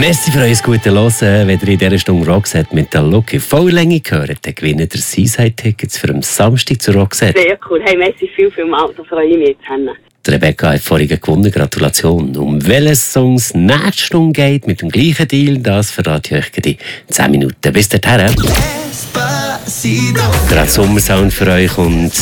Merci für euer gutes Hören. Wenn ihr in dieser Stunde Roxette mit der Look in Volllänge gehört, dann gewinnt ihr Seaside-Tickets für am Samstag zur Roxette. Sehr cool. Hey, merci vielmals. Da freue ich mich jetzt. Rebecca hat vorhin gewonnen. Gratulation. Um welche Songs nächste Stunde geht mit dem gleichen Deal, das verrate ich euch in 10 Minuten. Bis dahin. Gerade Sommersound für euch und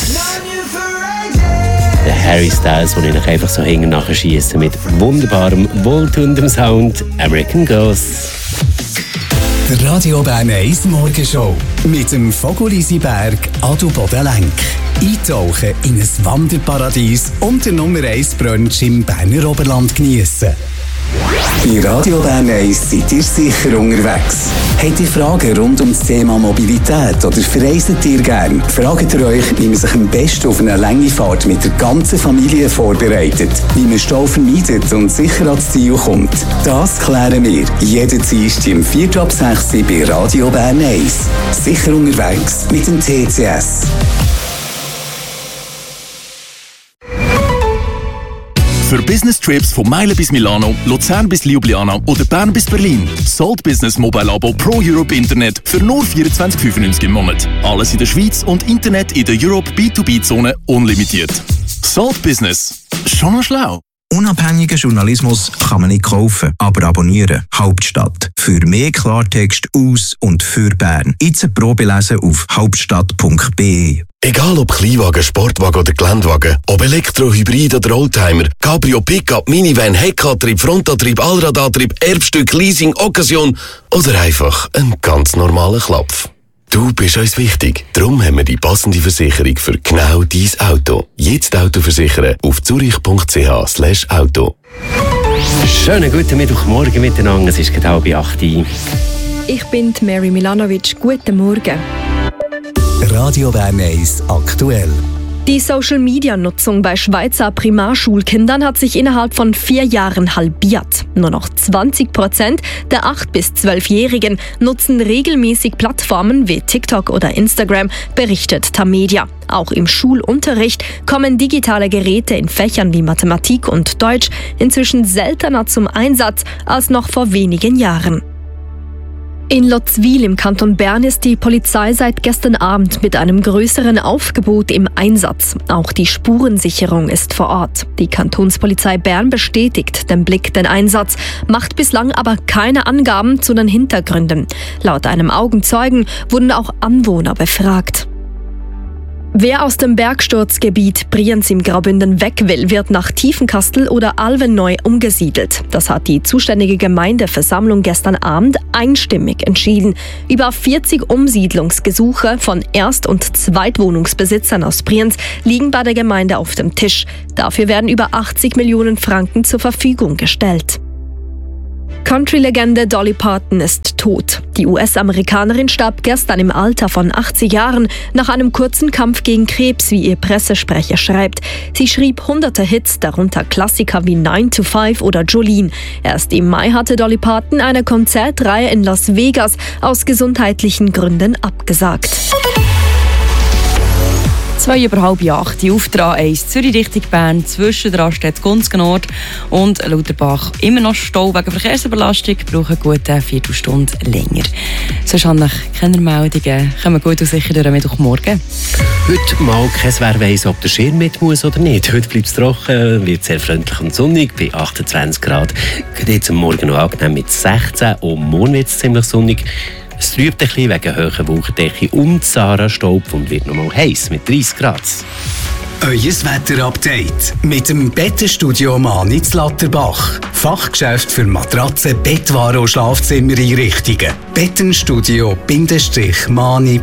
der Harry Styles, den ich euch einfach so hinten nachher schiesse mit wunderbarem, wohltuendem Sound. American Ghost. Der Radio Bern 1 Morgenshow mit dem Vogel-Isiberg Adelboden-Lenk. Eintauchen in ein Wanderparadies und der Nummer 1 Brunch im Berner Oberland geniessen. Bei Radio Bern 1 seid ihr sicher unterwegs. Habt ihr Fragen rund um das Thema Mobilität oder verreist ihr gern? Fragt ihr euch, wie man sich am besten auf eine lange Fahrt mit der ganzen Familie vorbereitet, wie man Stau vermeidet und sicher ans Ziel kommt? Das klären wir jeden Dienstag um 4:06 Uhr bei Radio Bern 1. Sicher unterwegs mit dem TCS. Für Business-Trips von Meilen bis Milano, Luzern bis Ljubljana oder Bern bis Berlin. Salt Business Mobile Abo Pro Europe Internet für nur 24,95 im Monat. Alles in der Schweiz und Internet in der Europe B2B-Zone unlimitiert. Salt Business. Schon noch schlau. Unabhängigen Journalismus kann man nicht kaufen, aber abonnieren. Hauptstadt. Für mehr Klartext aus und für Bern. Jetzt eine Probe lesen auf hauptstadt.be. Egal ob Kleinwagen, Sportwagen oder Geländewagen, ob Elektro, Hybrid oder Oldtimer, Cabrio, Pickup, Minivan, Heckantrieb, Frontantrieb, Allradantrieb, Erbstück, Leasing, Occasion oder einfach ein ganz normaler Klapf. Du bist uns wichtig. Darum haben wir die passende Versicherung für genau dein Auto. Jetzt Auto versichern auf zurich.ch/auto. Schönen guten Mittwochmorgen miteinander. Es ist genau bei 8 Uhr. Ich bin Mary Milanovic. Guten Morgen. Radio Bern 1 aktuell. Die Social-Media-Nutzung bei Schweizer Primarschulkindern hat sich innerhalb von 4 Jahren halbiert. Nur noch 20% der 8- bis 12-Jährigen nutzen regelmäßig Plattformen wie TikTok oder Instagram, berichtet Tamedia. Auch im Schulunterricht kommen digitale Geräte in Fächern wie Mathematik und Deutsch inzwischen seltener zum Einsatz als noch vor wenigen Jahren. In Lotzwil im Kanton Bern ist die Polizei seit gestern Abend mit einem größeren Aufgebot im Einsatz. Auch die Spurensicherung ist vor Ort. Die Kantonspolizei Bern bestätigt dem Blick den Einsatz, macht bislang aber keine Angaben zu den Hintergründen. Laut einem Augenzeugen wurden auch Anwohner befragt. Wer aus dem Bergsturzgebiet Brienz im Graubünden weg will, wird nach Tiefenkastel oder Alvenneu umgesiedelt. Das hat die zuständige Gemeindeversammlung gestern Abend einstimmig entschieden. Über 40 Umsiedlungsgesuche von Erst- und Zweitwohnungsbesitzern aus Brienz liegen bei der Gemeinde auf dem Tisch. Dafür werden über 80 Millionen Franken zur Verfügung gestellt. Country-Legende Dolly Parton ist tot. Die US-Amerikanerin starb gestern im Alter von 80 Jahren nach einem kurzen Kampf gegen Krebs, wie ihr Pressesprecher schreibt. Sie schrieb hunderte Hits, darunter Klassiker wie 9 to 5 oder Jolene. Erst im Mai hatte Dolly Parton eine Konzertreihe in Las Vegas aus gesundheitlichen Gründen abgesagt. 7:30 auf der A1 Zürich Richtung Bern zwischen der Raststätte Gunzgenort und Lauterbach. Immer noch Stau wegen Verkehrsüberlastung, brauchen gut eine Viertelstunde länger. Sonst habe ich keine Meldungen. Kommen gut und sicher durch Mittwochmorgen. Heute mal kein Wer weiss, ob der Schirm mit muss oder nicht. Heute bleibt es trocken, wird sehr freundlich und sonnig bei 28 Grad. Geht jetzt am Morgen noch angenehm mit 16 und morgen wird es ziemlich sonnig. Es trübt ein bisschen wegen hoher Wolkendecke um die Sahara-Staub und wird noch mal heiß mit 30 Grad. Euer Wetterupdate mit dem Bettenstudio Manitz Latterbach. Fachgeschäft für Matratzen, Bettwaren und Schlafzimmereinrichtungen. Bettenstudio-Mani